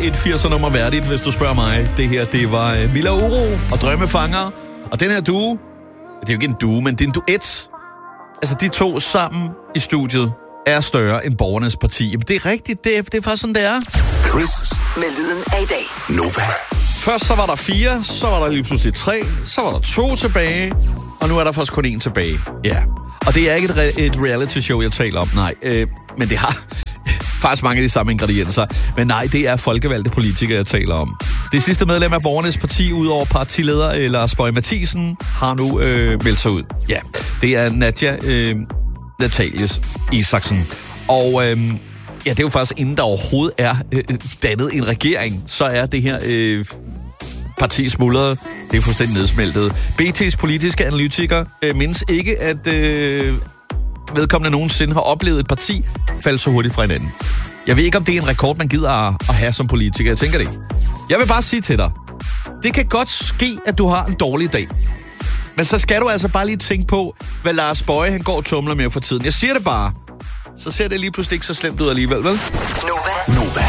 et 80'er-nummer værdigt, hvis du spørger mig. Det her, det var Mila Uro og Drømmefanger. Og den her duo, det er jo ikke en duo, men det er en duet. Altså, de to sammen i studiet er større end Borgernes Parti. Jamen, det er rigtigt. Det er faktisk sådan, det er. Chris med lyden af i dag. Nova. Først så var der 4, så var der lige pludselig 3, så var der 2 tilbage, og nu er der faktisk kun 1 tilbage. Ja. Og det er ikke et reality-show, jeg taler om, nej. Men det har faktisk mange af de samme ingredienser. Men nej, det er folkevalgte politikere, jeg taler om. Det sidste medlem af Borgernes Parti, udover partileder Lars Boje Mathiesen, har nu meldt sig ud. Ja, det er Nadja Natalius Isaksen. Og ja, det er jo faktisk inden der overhovedet er dannet en regering, så er det her parti smuldret. Det er fuldstændig nedsmeltet. BT's politiske analytiker mindes ikke, at vedkommende nogensinde har oplevet et parti falde så hurtigt fra hinanden. Jeg ved ikke, om det er en rekord, man gider at have som politiker. Jeg tænker det ikke. Jeg vil bare sige til dig, det kan godt ske, at du har en dårlig dag. Men så skal du altså bare lige tænke på, hvad Lars Boje han går og tumler med for tiden. Jeg siger det bare. Så ser det lige pludselig ikke så slemt ud alligevel, vel? Nova.